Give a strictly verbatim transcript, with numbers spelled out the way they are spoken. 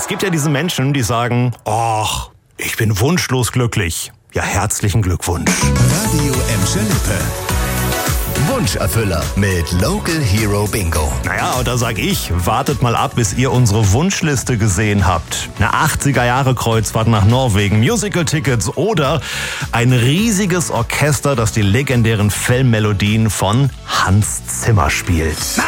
gibt ja diese Menschen, die sagen, ach, ich bin wunschlos glücklich. Ja, herzlichen Glückwunsch. Radio Emscher Lippe. Wunscherfüller mit Local Hero Bingo. Naja, und da sag ich, wartet mal ab, bis ihr unsere Wunschliste gesehen habt. Eine achtziger-Jahre-Kreuzfahrt nach Norwegen, Musical-Tickets oder ein riesiges Orchester, das die legendären Filmmelodien von Hans Zimmer spielt.